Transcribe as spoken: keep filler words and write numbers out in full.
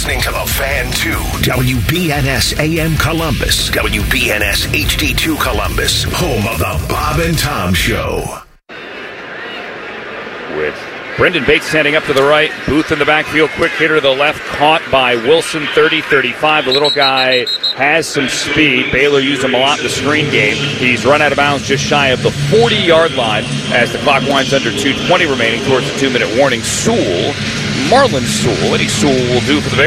listening to The Fan two, W B N S A M Columbus, W B N S H D two Columbus, home of The Bob and Tom Show. With Brendan Bates standing up to the right, Booth in the backfield, quick hitter to the left, caught by Wilson, thirty thirty-five. The little guy has some speed. Baylor used him a lot in the screen game. He's run out of bounds just shy of the forty-yard line as the clock winds under two twenty remaining towards the two-minute warning. Sewell, Marlon Sewell, Eddie Sewell will do for the Bears.